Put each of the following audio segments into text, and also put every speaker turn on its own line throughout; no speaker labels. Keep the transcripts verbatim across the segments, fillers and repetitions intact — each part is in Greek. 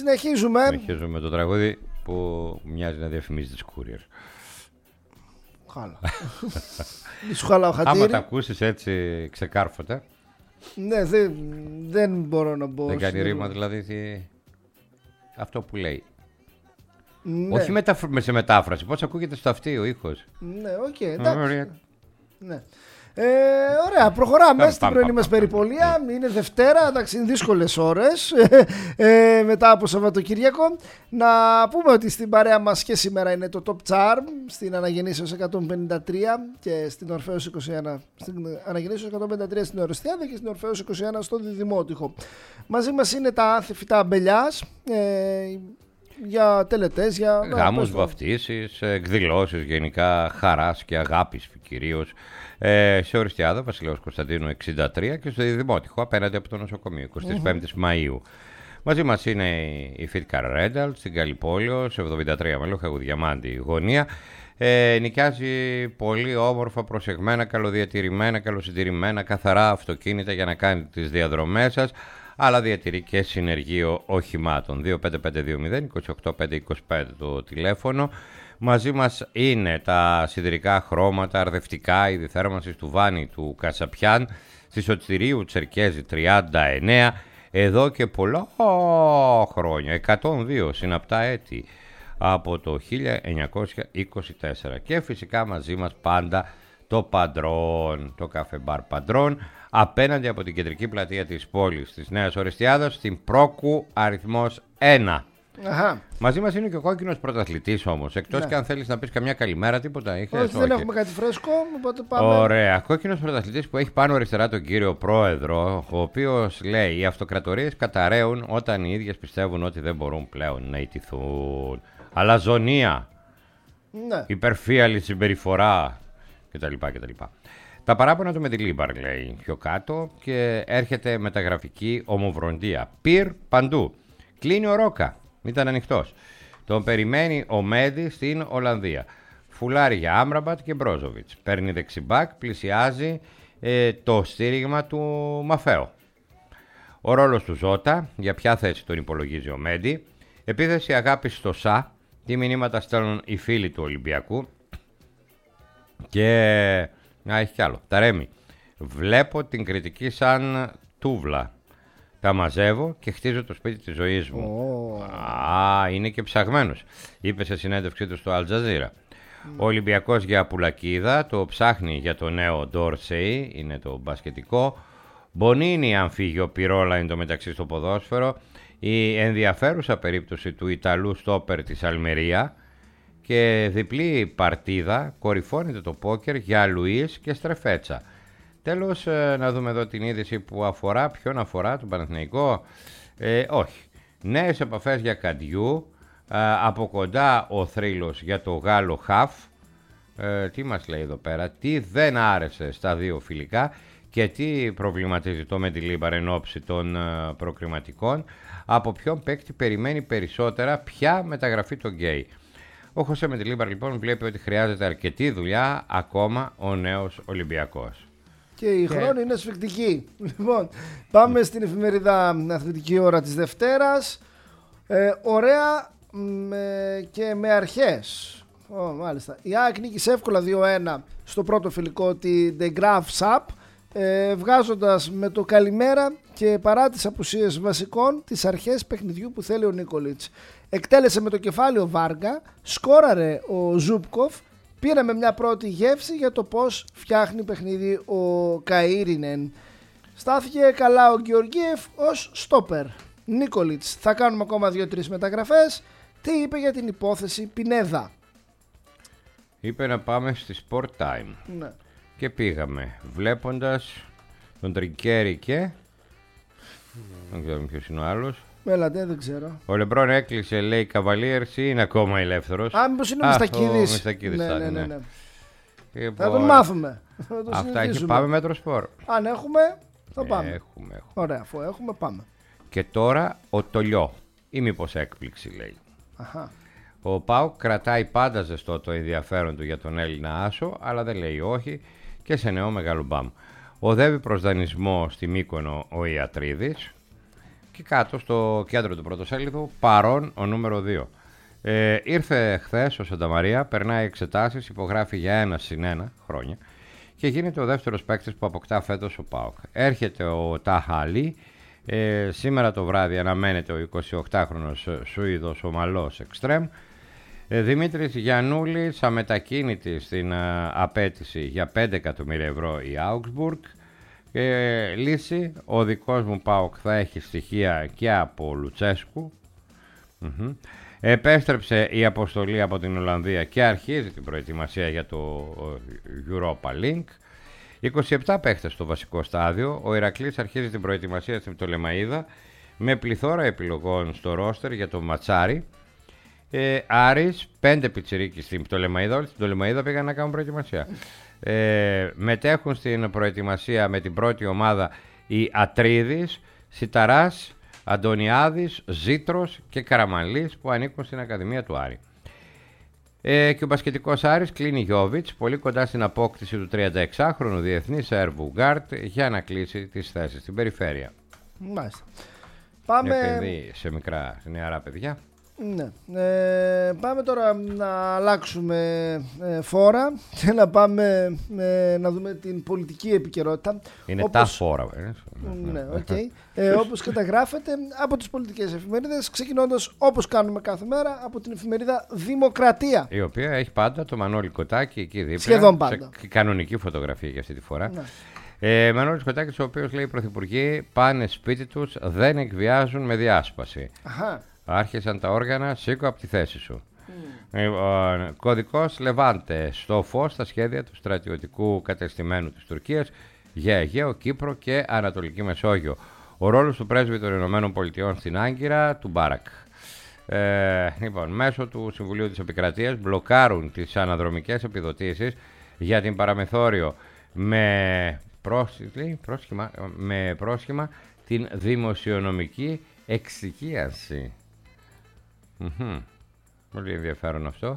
Συνεχίζουμε.
Συνεχίζουμε με το τραγούδι που μοιάζει να διαφημίζει τις Courier.
Χάλα. Μη σου χαλάω χατήρι.
Άμα τα ακούσεις έτσι ξεκάρφωτα.
Ναι, δεν, δεν μπορώ να μπω.
Δεν κάνει ρήμα δηλαδή τι... αυτό που λέει.
Ναι.
Όχι μετα... σε μετάφραση. Πώς ακούγεται στο αυτί ο ήχος.
Ναι, οκ, okay, εντάξει.
Ωραία.
Ναι. Ε, ωραία, προχωράμε
Πάμε,
στην
πάμε,
πρωινή
πάμε,
μας
πάμε.
περιπολία. Είναι Δευτέρα, εντάξει, είναι δύσκολες ώρες ε, μετά από Σαββατοκύριακο. Να πούμε ότι στην παρέα μας και σήμερα είναι το Top Charm στην Αναγεννήσεως εκατόν πενήντα τρία και στην Ορφέως είκοσι ένα. Στην Αναγεννήσεως εκατόν πενήντα τρία στην Ορεστιάδα και στην Ορφέως είκοσι ένα στο Διδημότυχο. Μαζί μας είναι τα άνθη φυτά αμπελιάς. Ε, για τελετές, για
Γάμους, βαφτίσεις, εκδηλώσεις γενικά χαράς και αγάπης κυρίως. Ε, σε Οριστιάδα, Βασιλέως Κωνσταντίνου εξήντα τρία και στο Δημότυχο απέναντι από το νοσοκομείο, εικοστή πέμπτη mm-hmm. Μαΐου. Μαζί μας είναι η Fitcar Rental στην Καλλιπόλιο, σε εβδομήντα τρία Μελούχα Διαμάντη γωνία. Ε, νοικιάζει πολύ όμορφα, προσεγμένα, καλοδιατηρημένα, καλοσυντηρημένα, καθαρά αυτοκίνητα για να κάνετε τις διαδρομές σας, αλλά διατηρεί και συνεργείο οχημάτων. δύο πέντε πέντε δύο μηδέν δύο οκτώ πέντε είκοσι πέντε το τηλέφωνο. Μαζί μας είναι τα σιδηρικά χρώματα, αρδευτικά, η διθέρμανση του Βάνη του Κασαπιάν, στη Σωτηρίου Τσερκέζη τριάντα εννέα, εδώ και πολλά χρόνια, εκατόν δύο συναπτά έτη από το χίλια εννιακόσια είκοσι τέσσερα. Και φυσικά μαζί μας πάντα το Παντρών, το καφέ μπαρ Παντρών, απέναντι από την κεντρική πλατεία της πόλης της Νέας Ορεστιάδας, στην Πρόκου αριθμός ένα.
Αχα.
Μαζί μας είναι και ο κόκκινος πρωταθλητής όμως. Εκτός ναι. και αν θέλεις να πεις καμιά καλημέρα, τίποτα. Είχες,
όχι, δεν έχουμε κάτι φρέσκο, οπότε πάμε.
Ωραία. Κόκκινος πρωταθλητής που έχει πάνω αριστερά τον κύριο Πρόεδρο, ο οποίος λέει: οι αυτοκρατορίες καταραίουν όταν οι ίδιες πιστεύουν ότι δεν μπορούν πλέον να ιτηθούν. Αλαζονία,
ναι.
υπερφύαλη συμπεριφορά κτλ. κτλ. Τα παράπονα του με τη Λίμπαρ, λέει πιο κάτω, και έρχεται μεταγραφική ομοβροντία. Πυρ παντού. Κλείνει ο Ρόκα. Ήταν ανοιχτός. Τον περιμένει ο Μέντι στην Ολλανδία. Φουλάρει για Άμραμπατ και Μπρόζοβιτς. Παίρνει δεξιμπάκ, πλησιάζει ε, το στήριγμα του Μαφέο. Ο ρόλος του Ζώτα, για ποια θέση τον υπολογίζει ο Μέντι. Επίθεση αγάπης στο Σα. Τι μηνύματα στέλνουν οι φίλοι του Ολυμπιακού. Και... να έχει κι άλλο. Τα Ρέμι. Βλέπω την κριτική σαν τούβλα. Τα μαζεύω και χτίζω το σπίτι της ζωής μου. Oh. Α, είναι και ψαγμένος, είπε σε συνέντευξή του στο Αλτζαζίρα. Mm. Ο Ολυμπιακός για Πουλακίδα το ψάχνει για το νέο Ντόρσεϊ, είναι το μπασκετικό. Μπονίνι αν φύγει ο Πιρόλα είναι το μεταξύ στο ποδόσφαιρο. Η ενδιαφέρουσα περίπτωση του Ιταλού στόπερ της Αλμερία. Και διπλή παρτίδα, κορυφώνεται το πόκερ για Λουίς και Στρεφέτσα. Τέλος, να δούμε εδώ την είδηση που αφορά, ποιον αφορά, τον Παναθηναϊκό. Ε, όχι. Νέες επαφές για Καντιού, ε, από κοντά ο θρύλος για το Γάλλο Χαφ. Ε, τι μας λέει εδώ πέρα, τι δεν άρεσε στα δύο φιλικά και τι προβληματίζει το Μεντιλίμπαρ εν ώψη των ε, προκριματικών. Από ποιον παίκτη περιμένει περισσότερα, ποια μεταγραφή το γκέι. Ο Χωσέ Μεντιλίμπαρ λοιπόν βλέπει ότι χρειάζεται αρκετή δουλειά ακόμα ο νέος Ολυμπιακός.
Και η και... χρόνη είναι σφιχτική. Λοιπόν, πάμε mm. στην εφημερίδα Αθλητική Ώρα της Δευτέρας. Ε, ωραία με... και με αρχές. Oh, μάλιστα. Η ΑΕΚ νίκησε εύκολα δύο ένα στο πρώτο φιλικό τη The Graph Sap, ε, βγάζοντας με το καλημέρα και παρά τις απουσίες βασικών τις αρχές παιχνιδιού που θέλει ο Νίκολιτς. Εκτέλεσε με το κεφάλι ο Βάργα, σκόραρε ο Ζούπκοφ, πήραμε μια πρώτη γεύση για το πώς φτιάχνει παιχνίδι ο Καΐρινεν. Στάθηκε καλά ο Γεωργίεφ ως στόπερ. Νίκολιτς, θα κάνουμε ακόμα δύο τρεις μεταγραφές. Τι είπε για την υπόθεση Πινέδα?
Είπε να πάμε στη Sport Time.
Ναι.
Και πήγαμε βλέποντας τον Τρικέρι και... δεν ξέρω ποιος είναι ο άλλος.
Έλατε, δεν ξέρω.
Ο Λεμπρόν έκλεισε, λέει, Cavaliers ή είναι ακόμα ελεύθερος?
Α, μήπως είναι ο Μιστακίδης.
Ο Μιστακίδης
ναι,
θα
ναι,
είναι.
ναι, ναι.
Λοιπόν,
θα τον μάθουμε. Θα τον
αυτά έχει πάμε μέτρο σπορ.
Αν έχουμε, θα πάμε.
Έχουμε, έχουμε.
Ωραία, αφού έχουμε, πάμε.
Και τώρα ο Τολιό. Ή μήπως έκπληξη, λέει.
Αχα.
Ο ΠΑΟΚ κρατάει πάντα ζεστό το ενδιαφέρον του για τον Έλληνα άσο, αλλά δεν λέει όχι και σε νέο μεγάλο μπαμ. Οδεύει προς δανεισμό στη Μύκονο ο Ιατρίδης. Και κάτω στο κέντρο του πρωτοσέλιδου, παρόν ο νούμερο δύο. Ε, ήρθε χθες ο Σανταμαρία, περνάει εξετάσεις, υπογράφει για ένα συν ένα χρόνια και γίνεται ο δεύτερος παίκτης που αποκτά φέτος ο ΠΑΟΚ. Έρχεται ο Τάχα Αλή, ε, σήμερα το βράδυ αναμένεται ο εικοσιοκτάχρονος Σουηδός ομαλός εξτρέμ. Ε, Δημήτρης Γιαννούλης αμετακίνητη στην α, απέτηση για πέντε εκατομμύρια ευρώ η Augsburg. Ε, λύση, ο δικός μου ΠΑΟΚ θα έχει στοιχεία και από Λουτσέσκου. Mm-hmm. Επέστρεψε η αποστολή από την Ολλανδία και αρχίζει την προετοιμασία για το Europa Link. είκοσι επτά παίχτες στο βασικό στάδιο. Ο Ηρακλής αρχίζει την προετοιμασία στην Πτολεμαΐδα με πληθώρα επιλογών στο ρόστερ για το Ματσάρι. Ε, Άρης, πέντε πιτσιρίκοι στην Πτολεμαΐδα. Όλοι στην Πτολεμαΐδα πήγαν να κάνουν προετοιμασία. Ε, μετέχουν στην προετοιμασία με την πρώτη ομάδα οι Ατρίδης, Σιταράς, Αντωνιάδης, Ζήτρος και Καραμανλής που ανήκουν στην Ακαδημία του Άρη. Ε, και ο μπασκετικός Άρης κλείνει Γιόβιτς πολύ κοντά στην απόκτηση του τριανταεξάχρονου διεθνή Σέρβου Γκάρτ για να κλείσει τις θέσεις στην περιφέρεια.
Μάλιστα. Πάμε...
Επενδύει σε μικρά νεαρά παιδιά.
Ναι. Ε, πάμε τώρα να αλλάξουμε ε, φόρα και να πάμε ε, να δούμε την πολιτική επικαιρότητα.
Είναι
όπως...
τα φόρα. Ε.
Ναι, okay. ε, όπως καταγράφεται από τις πολιτικές εφημερίδες, ξεκινώντας όπως κάνουμε κάθε μέρα από την εφημερίδα Δημοκρατία.
Η οποία έχει πάντα το Μανώλη Κοτάκη εκεί δίπλα.
Σχεδόν πάντα.
Σε κανονική φωτογραφία για αυτή τη φορά.
Ναι.
Ε, Μανώλης Κοτάκης, ο οποίος λέει οι πρωθυπουργοί πάνε σπίτι τους, δεν εκβιάζουν με διάσπαση.
Αχα.
Άρχισαν τα όργανα, σήκω από τη θέση σου. Mm. Ε, ο κωδικός Λεβάντε στο φως στα σχέδια του στρατιωτικού κατεστημένου της Τουρκίας για Αιγαίο, Κύπρο και Ανατολική Μεσόγειο. Ο ρόλος του πρέσβη των Ηνωμένων Πολιτειών στην Άγκυρα, του Μπάρακ. Ε, λοιπόν, μέσω του Συμβουλίου της Επικρατείας μπλοκάρουν τις αναδρομικές επιδοτήσεις για την παραμεθόριο με πρόσχημα, με πρόσχημα την δημοσιονομική εξοικίαση. Mm-hmm. Πολύ ενδιαφέρον αυτό.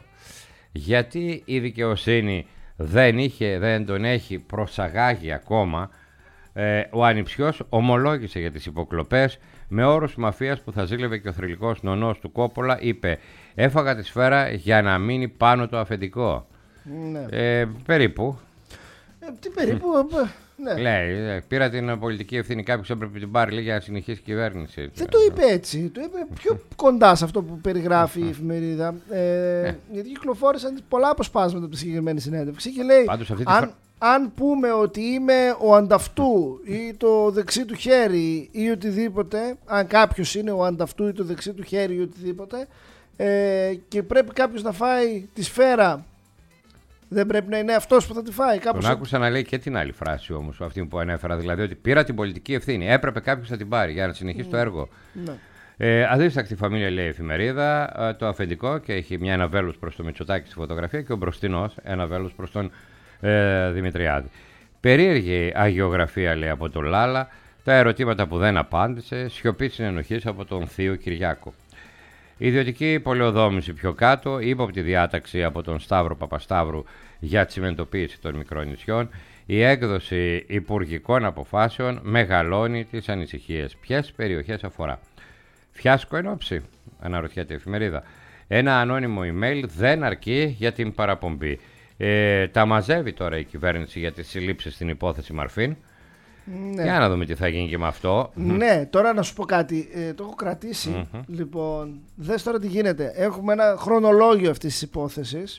Γιατί η δικαιοσύνη δεν, είχε, δεν τον έχει προσαγάγει ακόμα. ε, Ο ανιψιός ομολόγησε για τις υποκλοπές με όρους μαφίας που θα ζήλευε και ο θρυλικός νονός του Κόπολα. Είπε έφαγα τη σφαίρα για να μείνει πάνω το αφεντικό.
Ναι.
ε, Περίπου
ε, Τι περίπου ναι.
Λέει, πήρα την πολιτική ευθύνη, κάποιος έπρεπε την πάρει για να συνεχίσει η κυβέρνηση.
Δεν το είπε έτσι. Το είπε πιο κοντά σε αυτό που περιγράφει η εφημερίδα. Ε, ναι. Γιατί κυκλοφόρησαν πολλά αποσπάσματα από τη συγκεκριμένη συνέντευξη και λέει: αν, αν πούμε ότι είμαι ο ανταυτού ή το δεξί του χέρι ή οτιδήποτε, αν κάποιος είναι ο ανταυτού ή το δεξί του χέρι ή οτιδήποτε, ε, και πρέπει κάποιος να φάει τη σφαίρα. Δεν πρέπει να είναι αυτός που θα τη φάει. Κάπως...
Τον άκουσα να λέει και την άλλη φράση όμως, αυτή που ανέφερα. Δηλαδή ότι πήρα την πολιτική ευθύνη. Έπρεπε κάποιος να την πάρει για να συνεχίσει mm. το έργο. Mm. Ε, αδίστακτη φαμίλια, λέει η εφημερίδα. Το αφεντικό και έχει μια ένα βέλος προς το Μητσοτάκη στη φωτογραφία και ο μπροστινός ένα βέλος προς τον ε, Δημητριάδη. Περίεργη αγιογραφία, λέει, από τον Λάλα. Τα ερωτήματα που δεν απάντησε. Σιωπή συνενοχής από τον Θείο Κυριάκο. Ιδιωτική πολεοδόμηση πιο κάτω, ύποπτη διάταξη από τον Σταύρο Παπασταύρου για τσιμεντοποίηση των μικρών νησιών. Η έκδοση υπουργικών αποφάσεων μεγαλώνει τις ανησυχίες. Ποιες περιοχές αφορά? Φιάσκο εν όψη, αναρωτιέται η εφημερίδα. Ένα ανώνυμο email δεν αρκεί για την παραπομπή. Ε, τα μαζεύει τώρα η κυβέρνηση για τις συλλήψεις στην υπόθεση Μαρφίν. Ναι. Για να δούμε τι θα γίνει και με αυτό.
Ναι, τώρα να σου πω κάτι. Ε, το έχω κρατήσει. Mm-hmm. Λοιπόν, δες τώρα τι γίνεται. Έχουμε ένα χρονολόγιο αυτής της υπόθεσης.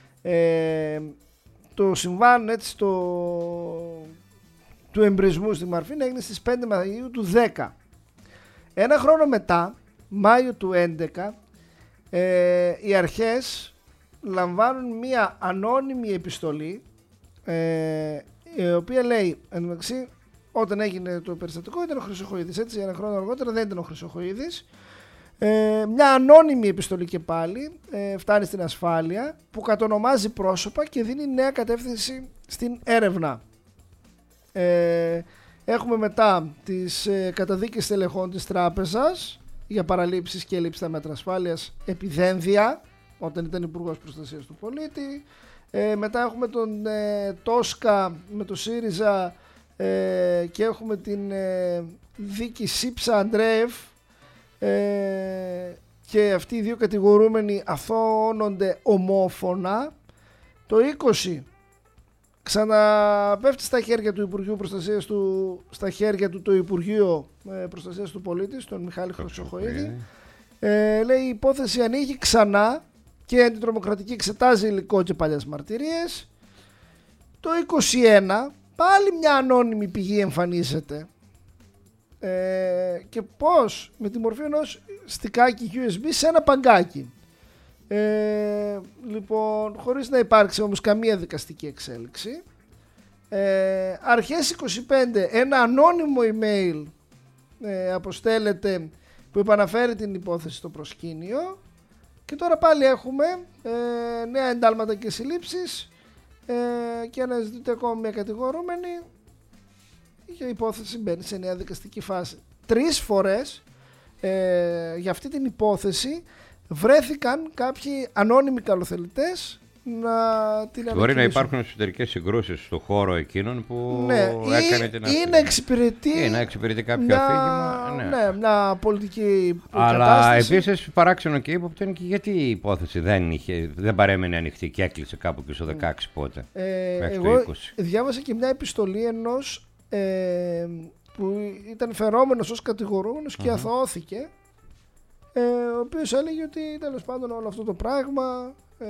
Ε, το συμβάν έτσι το... του εμπρισμού στη Μαρφίν έγινε στις πέντε Μαΐου του δέκα. Ένα χρόνο μετά, Μάιο του έντεκα, ε, οι αρχές λαμβάνουν μία ανώνυμη επιστολή, ε, η οποία λέει, εντωμεταξύ, όταν έγινε το περιστατικό ήταν ο Χρυσοχοΐδης, έτσι, ένα χρόνο αργότερα δεν ήταν ο Χρυσοχοΐδης. Ε, μια ανώνυμη επιστολή και πάλι ε, φτάνει στην ασφάλεια που κατονομάζει πρόσωπα και δίνει νέα κατεύθυνση στην έρευνα. Ε, έχουμε μετά τις ε, καταδίκες τελεχών της τράπεζας για παραλήψεις και έλλειψη στα μέτρα ασφάλειας επί Δένδια, όταν ήταν Υπουργός Προστασίας του Πολίτη. Ε, μετά έχουμε τον ε, Τόσκα με το ΣΥΡΙΖΑ ε, και έχουμε την ε, δίκη Σίψα Αντρέεφ, ε, και αυτοί οι δύο κατηγορούμενοι αθώωνονται ομόφωνα. Το είκοσι ξαναπέφτει στα χέρια του Υπουργείου Προστασίας του, στα χέρια του το Υπουργείο ε, Προστασίας του Πολίτη, τον Μιχάλη Χρυσοχοΐδη. Ε, λέει, η υπόθεση ανοίγει ξανά και η αντιτρομοκρατική εξετάζει υλικό και παλιές μαρτυρίες. Το είκοσι ένα πάλι μια ανώνυμη πηγή εμφανίζεται. Ε, και πώς? Με τη μορφή ενός στικάκι γιου ες μπι σε ένα παγκάκι. Ε, λοιπόν, χωρίς να υπάρξει όμως καμία δικαστική εξέλιξη. Ε, αρχές είκοσι πέντε ένα ανώνυμο email ε, αποστέλλεται που επαναφέρει την υπόθεση στο προσκήνιο, και τώρα πάλι έχουμε ε, νέα εντάλματα και συλλήψεις ε, και αναζητείται ακόμα μια κατηγορούμενη και η υπόθεση μπαίνει σε νέα δικαστική φάση. Τρεις φορές ε, για αυτή την υπόθεση βρέθηκαν κάποιοι ανώνυμοι καλοθελητές να την ανακοινήσουν. Μπορεί
να υπάρχουν εσωτερικές συγκρούσεις στον χώρο εκείνων που
ναι,
έκανε
ή,
την
ή να εξυπηρετεί,
ή να εξυπηρετεί κάποιο
μια,
αφήγημα. Ναι.
Ναι, μια πολιτική
Αλλά
κατάσταση.
επίσης παράξενο και ύποπτο είναι και γιατί η υπόθεση δεν, είχε, δεν παρέμενε ανοιχτή και έκλεισε κάπου και στο δεκαέξι πότε.
Ε,
μέχρι
εγώ
το είκοσι.
Διάβασα και μια επιστολή ενός ε, που ήταν φερόμενος ως κατηγορούμενος και mm-hmm. αθωώθηκε, ε, ο οποίος έλεγε ότι τέλος πάντων όλο αυτό το πράγμα ε,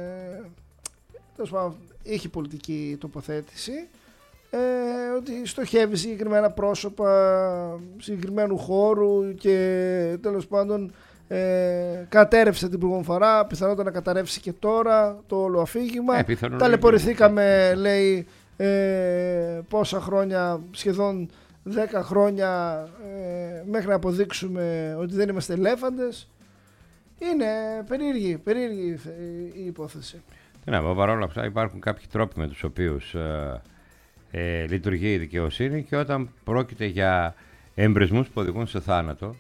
τέλος πάντων έχει πολιτική τοποθέτηση, ε, ότι στοχεύει συγκεκριμένα πρόσωπα συγκεκριμένου χώρου και τέλος πάντων ε, κατέρευσε την προηγούμενη φορά, πιθανότατα να καταρρεύσει και τώρα το όλο αφήγημα. Ε, ταλαιπωρηθήκαμε, λέει, ε, πόσα χρόνια, σχεδόν δέκα χρόνια, ε, μέχρι να αποδείξουμε ότι δεν είμαστε ελέφαντες. Είναι περίεργη, περίεργη η υπόθεση.
Ναι, παρόλα αυτά υπάρχουν κάποιοι τρόποι με τους οποίους ε, ε, λειτουργεί η δικαιοσύνη, και όταν πρόκειται για εμπρισμούς που οδηγούν σε θάνατο,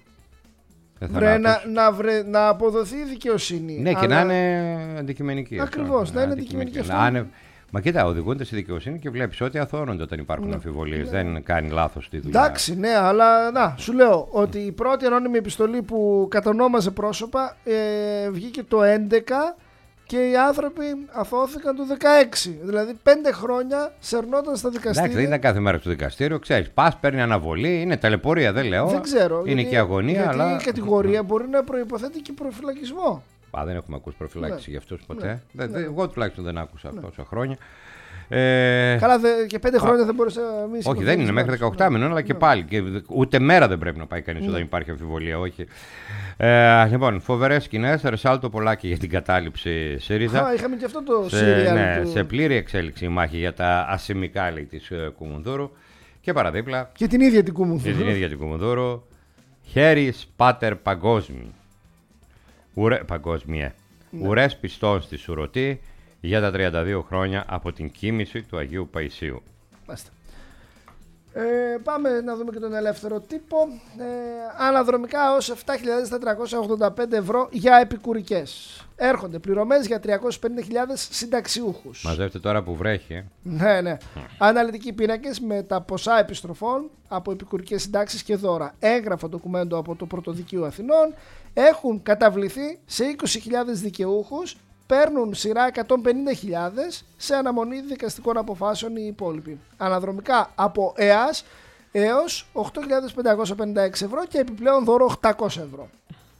βρε, να, να, βρε, να αποδοθεί η δικαιοσύνη.
Ναι, αλλά... και να είναι αντικειμενική.
Ακριβώς, να είναι αντικειμενική αυτό.
Είναι... Μα κοίτα, οδηγούνται στη δικαιοσύνη και βλέπεις ότι αθώνονται όταν υπάρχουν ναι. αμφιβολίες. Ναι. Δεν κάνει λάθος τη δουλειά.
Εντάξει, ναι, αλλά να, σου λέω ότι η πρώτη ανώνυμη επιστολή που κατονόμαζε πρόσωπα ε, βγήκε το έντεκα και οι άνθρωποι αθώθηκαν το δεκαέξι. Δηλαδή πέντε χρόνια σερνόταν στα δικαστήρια.
Εντάξει, δεν ήταν κάθε μέρα στο δικαστήριο. Ξέρεις, πας, παίρνει αναβολή, είναι ταλαιπωρία, δεν λέω.
Δεν ξέρω.
Είναι
γιατί,
και αγωνία.
Γιατί
αλλά...
η κατηγορία μπορεί να προϋποθέτει και προφυλακισμό.
Α, δεν έχουμε ακούσει προφυλάκηση ναι. για αυτούς ποτέ.
Ναι.
Δε,
ναι.
Εγώ τουλάχιστον δεν άκουσα ναι. τόσα χρόνια. Ε...
Καλά, δε, και πέντε χρόνια δεν μπορούσε να μην.
Όχι, δεν είναι μέχρι δεκαοκτώ μηνών, αλλά και ναι. πάλι. Και ούτε μέρα δεν πρέπει να πάει κανείς ναι. όταν υπάρχει αμφιβολία. Όχι. Ε, λοιπόν, φοβερές σκηνές. Ρεσάλτο Πολάκη για την κατάληψη ΣΥΡΙΖΑ.
Α, είχαμε και αυτό το
σε,
σύριαλ
ναι,
του...
σε πλήρη εξέλιξη η μάχη για τα ασημικά, λέει, της uh, Κουμουνδούρου. Και παραδίπλα.
Και την ίδια την Κουμουνδούρου.
Και την ίδια την Κουμουνδούρου. Χέρις Πάτερ Παγκόσμι. Ουρέ, παγκόσμιε. Ναι. Ουρές πιστών στη Σουρωτή για τα τριάντα δύο χρόνια από την κοίμηση του Αγίου Παϊσίου.
Μάλιστα. Ε, πάμε να δούμε και τον ελεύθερο τύπο. Ε, αναδρομικά ως επτά χιλιάδες τετρακόσια ογδόντα πέντε ευρώ για επικουρικές. Έρχονται πληρωμές για τριακόσιες πενήντα χιλιάδες συνταξιούχους.
Μαζεύτε τώρα που βρέχει. Ε.
Ναι, ναι. Mm. Αναλυτικοί πίνακες με τα ποσά επιστροφών από επικουρικές συντάξεις και δώρα. Έγγραφα ντοκουμέντο από το Πρωτοδικείο Αθηνών. Έχουν καταβληθεί σε είκοσι χιλιάδες δικαιούχους. Παίρνουν σειρά εκατόν πενήντα χιλιάδες σε αναμονή δικαστικών αποφάσεων οι υπόλοιποι. Αναδρομικά από ΕΑΣ έως οκτώ χιλιάδες πεντακόσια πενήντα έξι ευρώ και επιπλέον δώρο οκτακόσια ευρώ.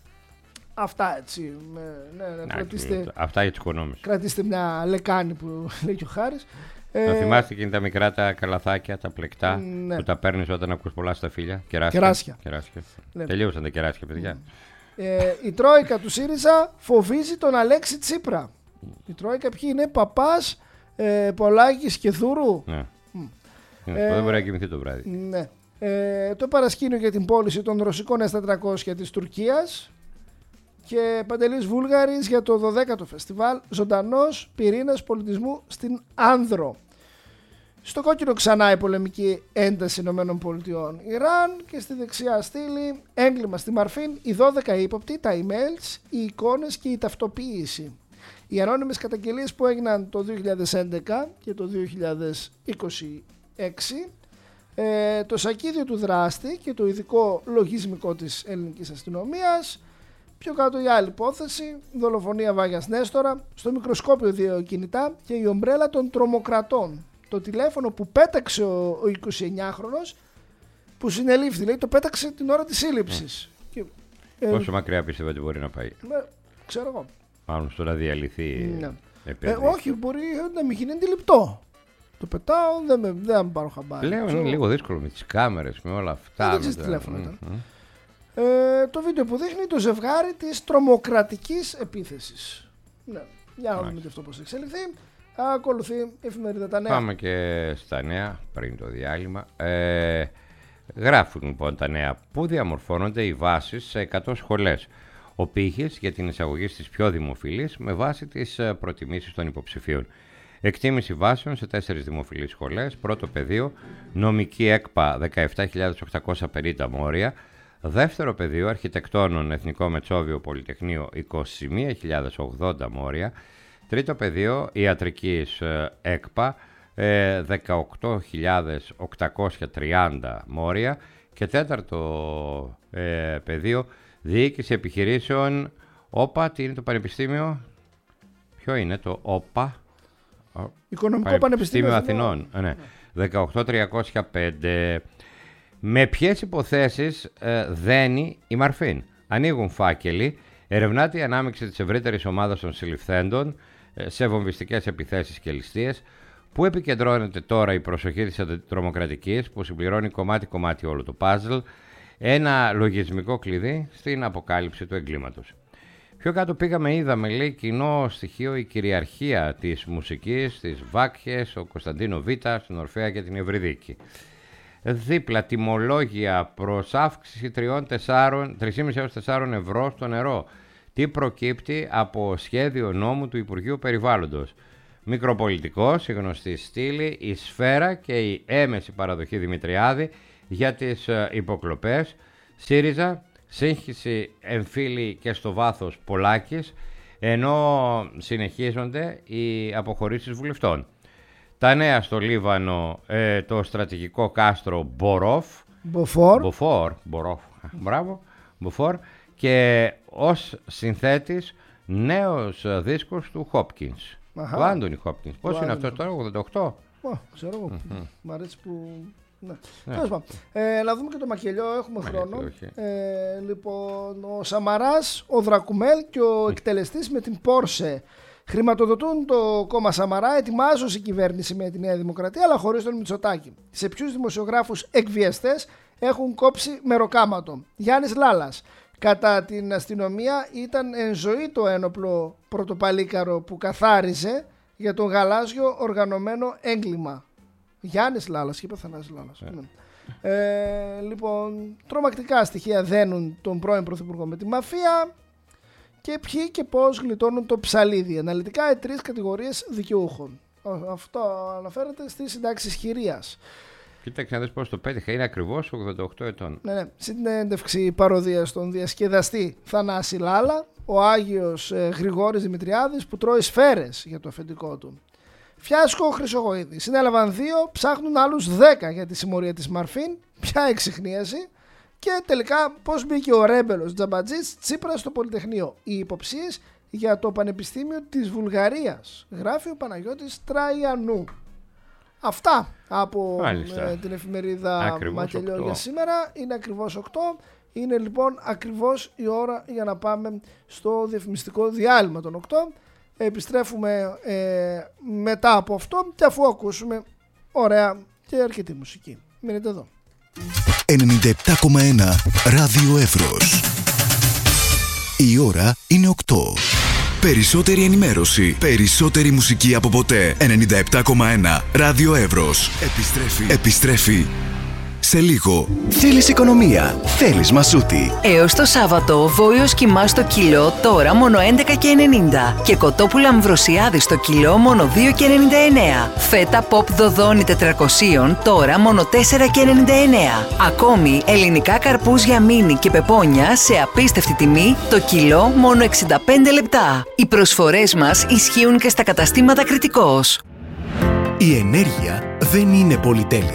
Αυτά έτσι. Με, ναι, ναι,
να,
κρατήστε,
αυτά για τις οικονόμες.
Κρατήστε μια λεκάνη που λέει και ο Χάρης.
Να ε, θυμάστε και είναι τα μικρά τα καλαθάκια, τα πλεκτά ναι. που τα παίρνεις όταν ακούς πολλά στα φύλλα. Κεράσια.
Κεράσια.
Κεράσια. Ναι. Τελείωσαν τα κεράσια, παιδιά. Mm.
Ε, η Τρόικα του ΣΥΡΙΖΑ φοβίζει τον Αλέξη Τσίπρα. Η Τρόικα ποιοι είναι? Παπάς, ε, Πολάκης και Θούρου.
Ναι. Mm. Ε, δεν μπορεί να κοιμηθεί το βράδυ.
Ναι. Ε, το παρασκήνιο για την πώληση των ρωσικών ες τετρακόσια της Τουρκίας και Παντελής Βούλγαρης για το δωδέκατο φεστιβάλ Ζωντανός Πυρήνας Πολιτισμού στην Άνδρο. Στο κόκκινο ξανά η πολεμική ένταση ΗΠΑ Ιράν και στη δεξιά στήλη έγκλημα στη Μαρφίν, οι δώδεκα ύποπτοι, τα emails, οι εικόνες και η ταυτοποίηση. Οι ανώνυμες καταγγελίες που έγιναν το δύο χιλιάδες έντεκα και το δύο χιλιάδες είκοσι έξι Ε, το σακίδιο του δράστη και το ειδικό λογισμικό της ελληνικής αστυνομίας. Πιο κάτω η άλλη υπόθεση, δολοφονία Βάγιας Νέστορα, στο μικροσκόπιο δύο κινητά και η ομπρέλα των τρομοκρατών. Το τηλέφωνο που πέταξε ο, ο εικοσιεννιάχρονος που συνελήφθη, λέει, το πέταξε την ώρα της σύλληψης. Mm. Και, ε,
Πόσο μακριά πιστεύετε μπορεί να πάει?
Ε, ξέρω εγώ.
Μάλλον στο να διαλυθεί.
Ναι. Ε, όχι, μπορεί να μην γίνει αντιληπτό. Το πετάω, δεν με, δεν με πάρω χαμπάρι.
Πλέον είναι λίγο δύσκολο με τις κάμερες, με όλα αυτά.
Δεν ξέρεις τι τηλέφωνο ήταν. Mm-hmm. Ε, το βίντεο που δείχνει το ζευγάρι της τρομοκρατικής επίθεσης. Ναι, για να δούμε και αυτό πώς εξελιχθεί. Ακολουθεί η εφημερίδα Τα Νέα.
Πάμε και στα νέα πριν το διάλειμμα. Ε, γράφουν λοιπόν τα νέα που διαμορφώνονται οι βάσεις σε εκατό σχολές. Ο πύχης για την εισαγωγή στις πιο δημοφιλείς με βάση τις προτιμήσεις των υποψηφίων. Εκτίμηση βάσεων σε τέσσερις δημοφιλείς σχολές. Πρώτο πεδίο, νομική ΕΚΠΑ δεκαεπτά χιλιάδες οκτακόσια πενήντα μόρια. Δεύτερο πεδίο, αρχιτεκτόνων Εθνικό Μετσόβιο Πολυτεχνείο είκοσι μία χιλιάδες ογδόντα μόρια. Τρίτο πεδίο, ιατρικής ΕΚΠΑ δεκαοκτώ χιλιάδες οκτακόσια τριάντα μόρια. Και τέταρτο ε, πεδίο, διοίκηση επιχειρήσεων ΟΠΑ. Τι είναι το πανεπιστήμιο? Ποιο είναι το ΟΠΑ?
Οικονομικό Πανεπιστήμιο
Αθηνών. Αθηνών. Ναι. δεκαοκτώ χιλιάδες τριακόσια πέντε. Με ποιες υποθέσεις ε, δένει η Μαρφίν? Ανοίγουν φάκελοι. Ερευνάται η ανάμειξη της ευρύτερης ομάδας των συλληφθέντων ε, σε βομβιστικές επιθέσεις και ληστείες. Πού επικεντρώνεται τώρα η προσοχή της αντιτρομοκρατικής, που συμπληρώνει κομμάτι-κομμάτι όλο το πάζλ, ένα λογισμικό κλειδί στην αποκάλυψη του εγκλήματος. Πιο κάτω πήγαμε, είδαμε, λέει, κοινό στοιχείο η κυριαρχία της μουσικής, στις Βάκχες, ο Κωνσταντίνο Β, στην Ορφέα και την Ευρυδίκη. Δίπλα τιμολόγια προς αύξηση τρία κόμμα πέντε έως τέσσερα ευρώ στο νερό. Τι προκύπτει από σχέδιο νόμου του Υπουργείου Περιβάλλοντος? Μικροπολιτικός, η γνωστή στήλη, η Σφαίρα και η έμεση παραδοχή Δημητριάδη για τις υποκλοπές. ΣΥΡΙΖΑ, σύγχυση εμφύλη και στο βάθος Πολάκης, ενώ συνεχίζονται οι αποχωρήσεις βουλευτών. Τα νέα στο Λίβανο, ε, το στρατηγικό κάστρο Μπορόφ.
Μποφόρ.
Μποφόρ, Μπορόφ, μπράβο, Μποφόρ. Και ως συνθέτης νέος δίσκος του Χόπκινς. Του Άντονι Χόπκινς. Πώς είναι αυτό τώρα, ογδόντα οκτώ?
Oh, ξέρω εγώ. Mm-hmm. Μ' αρέσει που... Ναι. Ναι. Ε, να δούμε και το μακελιό, έχουμε χρόνο. Ε, λοιπόν, ο Σαμαράς, ο Δρακουμέλ και ο εκτελεστής με την Πόρσε χρηματοδοτούν το κόμμα Σαμαρά, ετοιμάζουν η κυβέρνηση με τη Νέα Δημοκρατία, αλλά χωρίς τον Μητσοτάκη. Σε ποιους δημοσιογράφους εκβιαστές έχουν κόψει μεροκάματο? Γιάννης Λάλας. Κατά την αστυνομία ήταν εν ζωή το ένοπλο πρωτοπαλίκαρο που καθάριζε για τον γαλάζιο οργανωμένο έγκλημα. Γιάννης Λάλας, είπε Θανάσης Λάλας. Yeah. Ναι. Ε, λοιπόν, τρομακτικά στοιχεία δένουν τον πρώην Πρωθυπουργό με τη μαφία και ποιοι και πώς γλιτώνουν το ψαλίδι. Αναλυτικά οι τρεις κατηγορίες δικαιούχων. Αυτό αναφέρεται στη συντάξη ισχυρίας.
Κοίταξε να δεις πώς το πέτυχα, είναι ακριβώς ογδόντα οκτώ ετών.
Ναι, ναι. Συνέντευξη παροδία στον διασκεδαστή Θανάση Λάλα, ο Άγιος ε, Γρηγόρης Δημητριάδης που τρώει σφαίρες για το αφεντικό του. Φιάσκο Χρυσογοίδη. Συνέλαβαν δύο, ψάχνουν άλλους δέκα για τη συμμορία της Μαρφίν. Ποια εξιχνίαση. Και τελικά πώς μπήκε ο ρέμπελος Τζαμπατζής Τσίπρας στο Πολυτεχνείο. Οι υποψίες για το Πανεπιστήμιο της Βουλγαρίας. Γράφει ο Παναγιώτης Τραϊανού. Αυτά από ε, την εφημερίδα Μακελιό για σήμερα. Είναι ακριβώς οκτώ. Είναι λοιπόν ακριβώς η ώρα για να πάμε στο διαφημιστικό διάλειμμα των οκτώ. Επιστρέφουμε ε, μετά από αυτό και αφού ακούσουμε ωραία και αρκετή μουσική. Μείνετε εδώ.
ενενήντα επτά κόμμα ένα Ράδιο Εύρος. Η ώρα είναι οκτώ. Περισσότερη ενημέρωση, περισσότερη μουσική από ποτέ. ενενήντα επτά κόμμα ένα Ράδιο Εύρος. Επιστρέφει. Επιστρέφει σε λίγο.
Θέλεις οικονομία, θέλεις μασούτη.
Έως το Σάββατο, βόηος κιμά στο κιλό τώρα μόνο έντεκα και ενενήντα και κοτόπουλα Αμβροσιάδη στο κιλό μόνο δύο και ενενήντα εννέα. Φέτα Pop Δοδόνη τετρακόσια τώρα μόνο τέσσερα και ενενήντα εννέα. Ακόμη ελληνικά καρπούζια μίνι και πεπόνια σε απίστευτη τιμή το κιλό μόνο εξήντα πέντε λεπτά. Οι προσφορές μας ισχύουν και στα καταστήματα Κρητικός.
Η ενέργεια δεν είναι πολυτέλεια.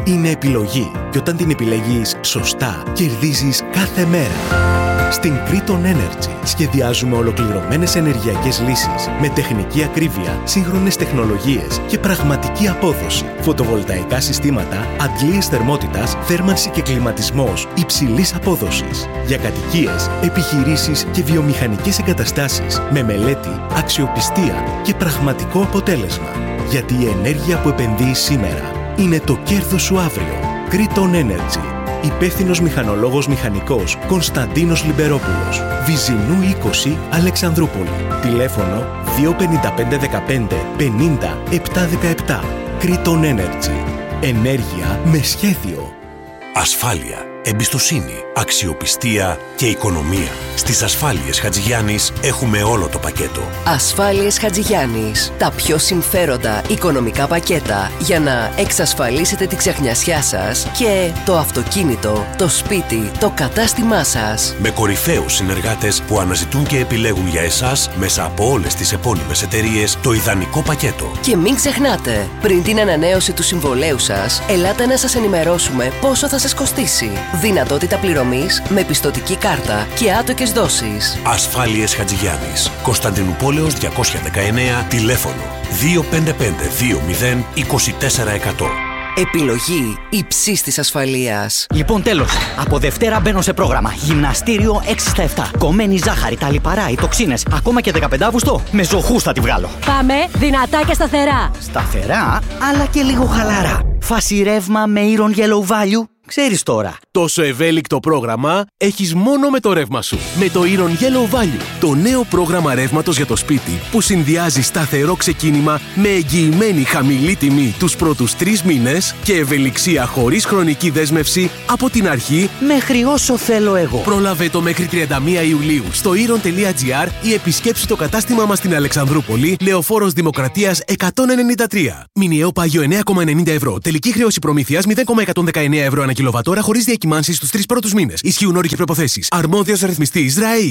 είναι επιλογή και όταν την επιλέγεις σωστά, κερδίζεις κάθε μέρα. Στην Kriton Energy σχεδιάζουμε ολοκληρωμένες ενεργειακές λύσεις με τεχνική ακρίβεια, σύγχρονες τεχνολογίες και πραγματική απόδοση. Φωτοβολταϊκά συστήματα, αντλίες θερμότητας, θέρμανση και κλιματισμός υψηλής απόδοσης. Για κατοικίες, επιχειρήσεις και βιομηχανικές εγκαταστάσεις με μελέτη, αξιοπιστία και πραγματικό αποτέλεσμα. Γιατί η ενέργεια που επενδύεις σήμερα είναι το κέρδος σου αύριο. Kriton Energy. Υπεύθυνος μηχανολόγος μηχανικός Κωνσταντίνος Λιμπερόπουλος. Βυζινού είκοσι, Αλεξανδρούπολη. Τηλέφωνο δύο πέντε πέντε δεκαπέντε πενήντα επτακόσια δεκαεπτά. Kriton Energy. Ενέργεια με σχέδιο.
Ασφάλεια, εμπιστοσύνη, αξιοπιστία και οικονομία. Στις Ασφάλειες Χατζηγιάννης έχουμε όλο το πακέτο.
Ασφάλειες Χατζηγιάννης. Τα πιο συμφέροντα οικονομικά πακέτα για να εξασφαλίσετε τη ξεχνιασιά σας και το αυτοκίνητο, το σπίτι, το κατάστημά σας.
Με κορυφαίους συνεργάτες που αναζητούν και επιλέγουν για εσάς μέσα από όλες τις επώνυμες εταιρείες το ιδανικό πακέτο.
Και μην ξεχνάτε, πριν την ανανέωση του συμβολέου σας, ελάτε να σας ενημερώσουμε πόσο θα σας κοστίσει. Δυνατότητα πληρωμής με πιστωτική κάρτα και άτοκες δόσεις.
Ασφάλειες Χατζηγιάννης. Κωνσταντινούπολεως διακόσια δεκαεννέα, τηλέφωνο δύο πέντε πέντε δύο μηδέν είκοσι τέσσερα εκατό.
Επιλογή υψής της ασφαλείας.
Λοιπόν, τέλος. Από Δευτέρα μπαίνω σε πρόγραμμα. Γυμναστήριο έξι στα επτά. Κομμένη ζάχαρη, τα λιπαρά, οι τοξίνες. Ακόμα και δεκαπέντε Αυγούστου. Με ζωχούς θα τη βγάλω.
Πάμε δυνατά και σταθερά.
Σταθερά, αλλά και λίγο χαλαρά. Φάση ρεύμα με Iron Yellow Value. Ξέρεις τώρα.
Τόσο ευέλικτο πρόγραμμα έχεις μόνο με το ρεύμα σου. Με το Iron Yellow Value, το νέο πρόγραμμα ρεύματος για το σπίτι που συνδυάζει σταθερό ξεκίνημα με εγγυημένη χαμηλή τιμή τους πρώτους τρεις μήνες και ευελιξία χωρίς χρονική δέσμευση από την αρχή
μέχρι όσο θέλω εγώ.
Πρόλαβε το μέχρι τριάντα μία Ιουλίου στο iron τελεία gr ή επισκέψου το κατάστημά μας στην Αλεξανδρούπολη, Λεωφόρος Δημοκρατίας εκατόν ενενήντα τρία. Μηνιαίο πάγιο εννέα κόμμα ενενήντα ευρώ. Τελική χρέωση προμήθειας μηδέν κόμμα εκατόν δεκαεννέα ευρώ ανά κιλοβατόρα χωρίς διακυμάνσεις στους τρεις πρώτους μήνες. Ισχύουν όροι και προϋποθέσεις. Αρμόδιος ρυθμιστής ΡΑΗ.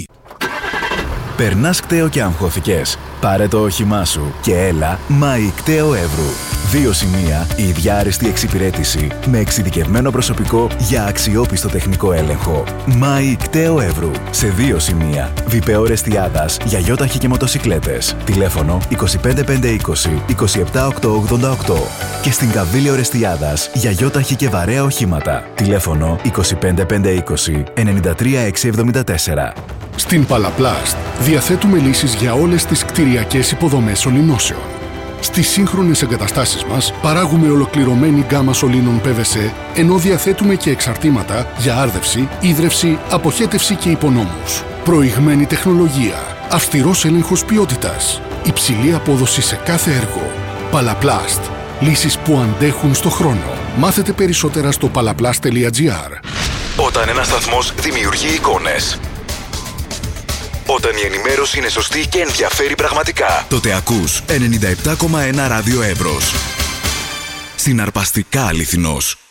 Περνάς κταίο και αγχώθηκες? Πάρε το όχημά σου και έλα Μάη Κταίο Εύρου. Δύο σημεία, η ίδια άριστη εξυπηρέτηση με εξειδικευμένο προσωπικό για αξιόπιστο τεχνικό έλεγχο. Μάη Κταίο Εύρου. Σε δύο σημεία. Βιπεό Ρεστιάδας για γιόταχη και μοτοσικλέτες. Τηλέφωνο είκοσι πέντε πεντακόσια είκοσι είκοσι επτά οκτακόσια ογδόντα οκτώ. Και στην Καβίλιο Ρεστιάδας για γιόταχη και βαρέα οχήματα. Τηλέφωνο είκοσι πέντε πεντακόσια είκοσι ενενήντα τρία εξακόσια εβδομήντα τέσσερα.
Στην Παλαπλάστ διαθέτουμε λύσεις για όλες τις κτηριακές υποδομές σωληνώσεων. Στις σύγχρονες εγκαταστάσεις μας παράγουμε ολοκληρωμένη γκάμα σωλήνων πι βι σι, ενώ διαθέτουμε και εξαρτήματα για άρδευση, ίδρυυση, αποχέτευση και υπονόμους. Προηγμένη τεχνολογία, αυστηρός έλεγχος ποιότητας, υψηλή απόδοση σε κάθε έργο. Παλαπλάστ. Λύσεις που αντέχουν στο χρόνο. Μάθετε περισσότερα στο παλαπλάστ τελεία gr.
Όταν ένας σταθμός δημιουργεί εικόνες, όταν η ενημέρωση είναι σωστή και ενδιαφέρει πραγματικά, τότε ακούς ενενήντα επτά κόμμα ένα Ράδιο Εύρος. Συναρπαστικά αληθινός.